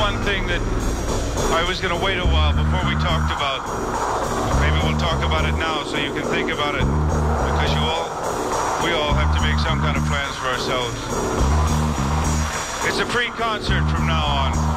one thing that I was going to wait a while before we talked about. Maybe we'll talk about it now so you can think about it, because we all have to make some kind of plans for ourselves. It's a pre-concert from now on.